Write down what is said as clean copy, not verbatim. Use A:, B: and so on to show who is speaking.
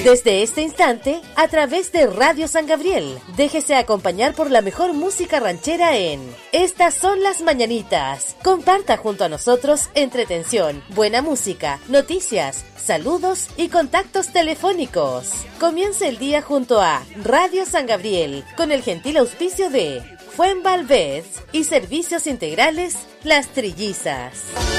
A: Desde este instante, a través de Radio San Gabriel, déjese acompañar por la mejor música ranchera en Estas son las mañanitas. Comparta junto a nosotros entretención, buena música, noticias, saludos y contactos telefónicos. Comienza el día junto a Radio San Gabriel, con el gentil auspicio de Fuenvalvez y Servicios Integrales Las Trillizas.